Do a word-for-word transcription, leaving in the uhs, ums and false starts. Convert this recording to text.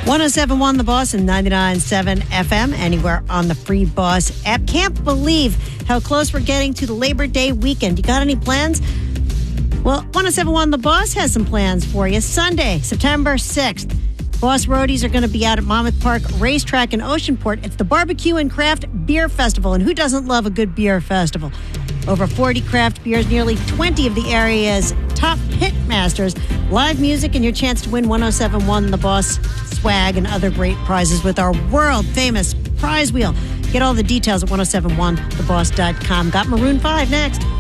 one oh seven point one The Boss and ninety-nine point seven F M, anywhere on the Free Boss app. Can't believe how close we're getting to the Labor Day weekend. You got any plans? Well, one oh seven point one The Boss has some plans for you. Sunday, September sixth, Boss Roadies are going to be out at Monmouth Park Racetrack in Oceanport. It's the Barbecue and Craft Beer Festival, and who doesn't love a good beer festival? Over forty craft beers, nearly twenty of the area's top pit masters, live music, and your chance to win one oh seven point one The Boss swag and other great prizes with our world-famous prize wheel. Get all the details at ten seventy-one the boss dot com. Got Maroon five next.